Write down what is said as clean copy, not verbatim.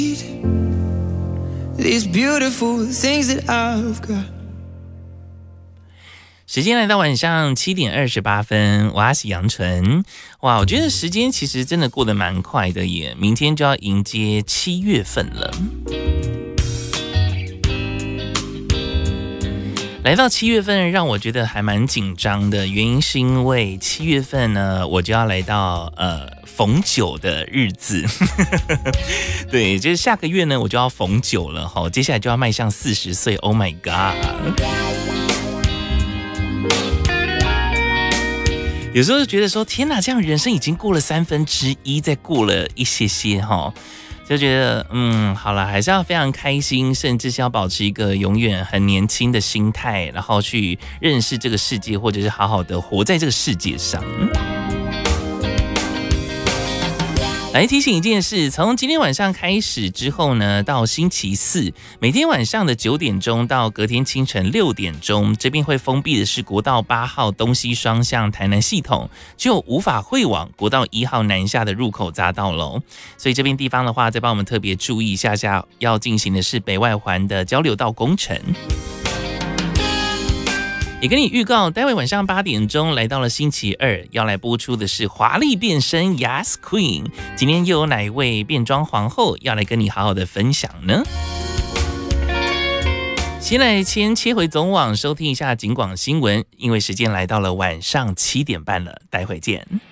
These beautiful things that I've got。 时间来到晚上7:28，我是杨纯。哇，我觉得时间其实真的过得蛮快的耶，明天就要迎接7月份了。来到7月份，让我觉得还蛮紧张的，原因是因为7月份呢，我就要来到逢9的日子。对，就是下个月呢，我就要逢9了哈，接下来就要迈向40岁。Oh my god！有时候就觉得说，天哪，这样人生已经过了1/3，再过了一些哈。就觉得好了，还是要非常开心，甚至是要保持一个永远很年轻的心态，然后去认识这个世界，或者是好好的活在这个世界上。来提醒一件事，从今天晚上开始之后呢，到星期4，每天晚上的9点钟到隔天清晨6点钟，这边会封闭的是国道8号东西双向台南系统，就无法会往国道1号南下的入口匝道喽。所以这边地方的话，再帮我们特别注意一下要进行的是北外环的交流道工程。也跟你预告，待会晚上8点钟来到了星期2，要来播出的是华丽变身 Yes Queen。今天又有哪一位变装皇后要来跟你好好的分享呢？先切回总网收听一下警广新闻，因为时间来到了晚上7点半了，待会见。